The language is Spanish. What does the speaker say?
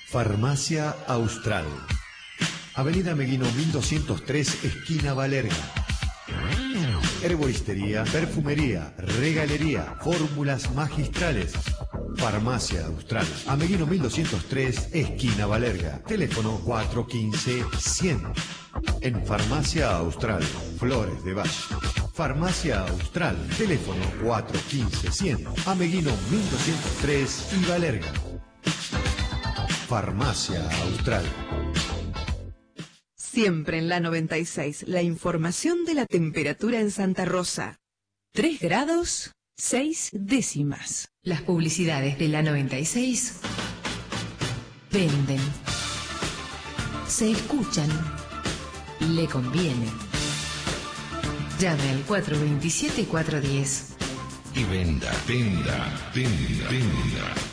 Farmacia Austral. Avenida Meguino 1203, esquina Valerga. Herboristería, perfumería, regalería, fórmulas magistrales. Farmacia Austral. Ameguino 1203, esquina Valerga. Teléfono 415-100. En Farmacia Austral, Flores de Valle. Farmacia Austral. Teléfono 415-100. Ameguino 1203 y Valerga. Farmacia Austral. Siempre en la 96, la información de la temperatura en Santa Rosa. 3 grados 6 décimas. Las publicidades de la 96 venden, se escuchan, le conviene. Llame al 427-410 y venda, venda, venda, venda.